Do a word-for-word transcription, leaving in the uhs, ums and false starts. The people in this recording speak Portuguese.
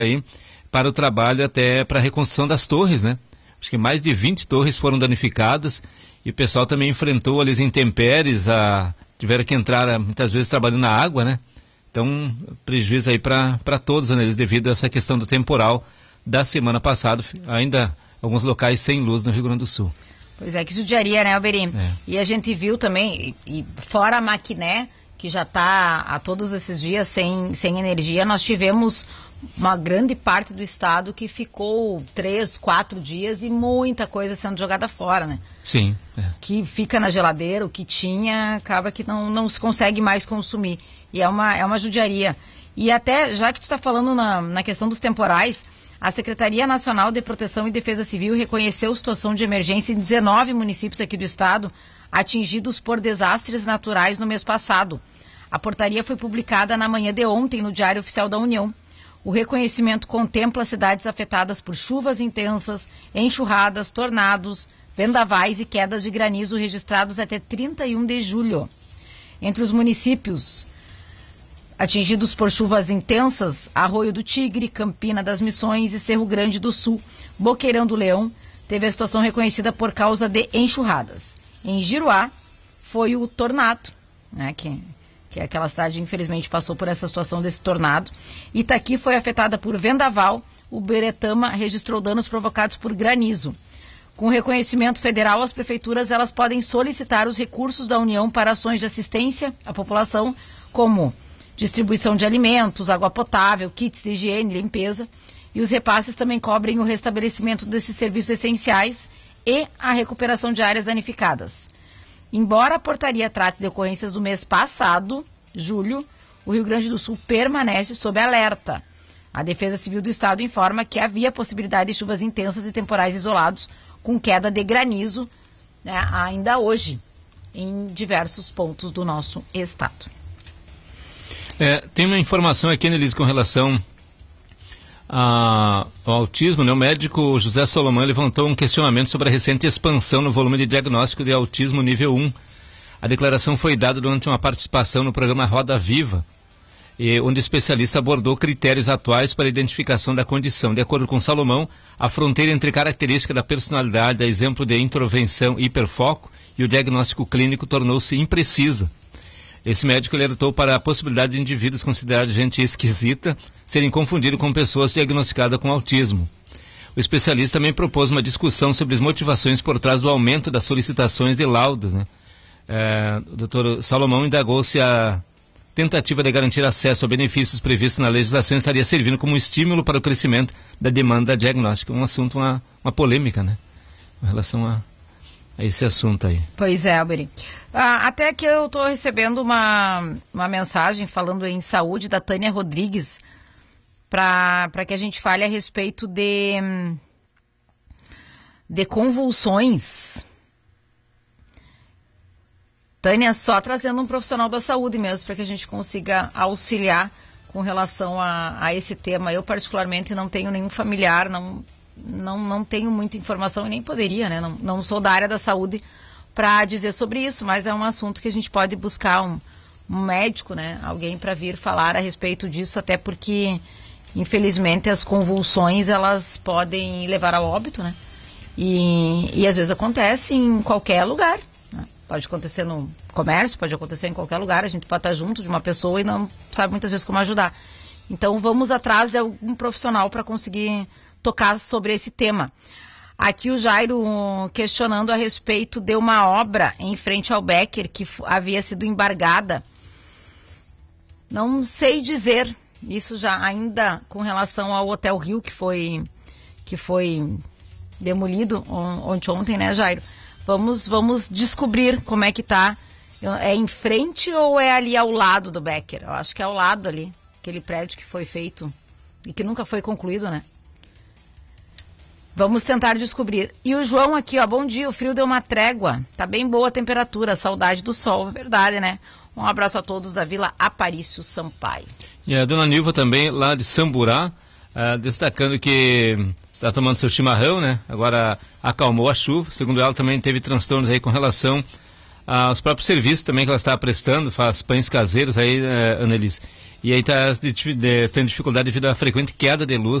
aí para o trabalho até para a reconstrução das torres, né? Acho que mais de vinte torres foram danificadas e o pessoal também enfrentou ali as intempéries, a, tiveram que entrar muitas vezes trabalhando na água, né? Então, prejuízo aí para todos, né, devido a essa questão do temporal da semana passada, ainda alguns locais sem luz no Rio Grande do Sul. Pois é, que judiaria, né, Alberi? É. E a gente viu também, e, e fora a Maquiné, que já está há todos esses dias sem, sem energia, nós tivemos uma grande parte do estado que ficou três, quatro dias e muita coisa sendo jogada fora, né? Sim. É. Que fica na geladeira, o que tinha, acaba que não, não se consegue mais consumir. E é uma, é uma judiaria. E até, já que tu está falando na, na questão dos temporais, a Secretaria Nacional de Proteção e Defesa Civil reconheceu situação de emergência em dezenove municípios aqui do estado, atingidos por desastres naturais no mês passado. A portaria foi publicada na manhã de ontem no Diário Oficial da União. O reconhecimento contempla cidades afetadas por chuvas intensas, enxurradas, tornados, vendavais e quedas de granizo registrados até trinta e um de julho. Entre os municípios atingidos por chuvas intensas, Arroio do Tigre, Campina das Missões e Cerro Grande do Sul, Boqueirão do Leão, teve a situação reconhecida por causa de enxurradas. Em Giruá, foi o tornado, né, que, que é aquela cidade, infelizmente, passou por essa situação desse tornado. Itaqui foi afetada por vendaval, o Beretama registrou danos provocados por granizo. Com reconhecimento federal, as prefeituras elas podem solicitar os recursos da União para ações de assistência à população, como distribuição de alimentos, água potável, kits de higiene e limpeza. E os repasses também cobrem o restabelecimento desses serviços essenciais e a recuperação de áreas danificadas. Embora a portaria trate de ocorrências do mês passado, julho, o Rio Grande do Sul permanece sob alerta. A Defesa Civil do Estado informa que havia possibilidade de chuvas intensas e temporais isolados com queda de granizo, né, ainda hoje, em diversos pontos do nosso estado. É, tem uma informação aqui, Annelise, com relação a, ao autismo, né? O médico José Solomão levantou um questionamento sobre a recente expansão no volume de diagnóstico de autismo nível um. A declaração foi dada durante uma participação no programa Roda Viva, e, onde o especialista abordou critérios atuais para a identificação da condição. De acordo com Salomão, a fronteira entre característica da personalidade, a exemplo de introvenção e hiperfoco, e o diagnóstico clínico tornou-se imprecisa. Esse médico alertou para a possibilidade de indivíduos considerados gente esquisita serem confundidos com pessoas diagnosticadas com autismo. O especialista também propôs uma discussão sobre as motivações por trás do aumento das solicitações de laudos, né? É, o doutor Salomão indagou se a tentativa de garantir acesso a benefícios previstos na legislação estaria servindo como estímulo para o crescimento da demanda diagnóstica. Um assunto, uma, uma polêmica, né? Em relação a esse assunto aí. Pois é, Alberi. Ah, até que eu estou recebendo uma, uma mensagem falando em saúde da Tânia Rodrigues para que a gente fale a respeito de, de convulsões. Tânia, só trazendo um profissional da saúde mesmo para que a gente consiga auxiliar com relação a, a esse tema. Eu particularmente não tenho nenhum familiar, não... Não, não tenho muita informação e nem poderia, né? Não, não sou da área da saúde para dizer sobre isso, mas é um assunto que a gente pode buscar um, um médico, né? Alguém para vir falar a respeito disso, até porque, infelizmente, as convulsões, elas podem levar ao óbito, né? E, e às vezes acontece em qualquer lugar, né? Pode acontecer no comércio, pode acontecer em qualquer lugar, a gente pode estar junto de uma pessoa e não sabe muitas vezes como ajudar. Então, vamos atrás de algum profissional para conseguir tocar sobre esse tema. Aqui o Jairo questionando a respeito de uma obra em frente ao Becker que havia sido embargada. Não sei dizer, isso já ainda com relação ao Hotel Rio que foi, que foi demolido ontem, ontem, né, Jairo? Vamos, vamos descobrir como é que tá. É em frente ou é ali ao lado do Becker? Eu acho que é ao lado ali, aquele prédio que foi feito e que nunca foi concluído, né? Vamos tentar descobrir. E o João aqui, ó, bom dia, o frio deu uma trégua, tá bem boa a temperatura, saudade do sol, é verdade, né? Um abraço a todos da Vila Aparício Sampaio. E a dona Nilva também, lá de Samburá, uh, destacando que está tomando seu chimarrão, né? Agora acalmou a chuva, segundo ela também teve transtornos aí com relação aos próprios serviços também que ela está prestando, faz pães caseiros aí, uh, Annelise. E aí está tendo dificuldade devido à frequente queda de luz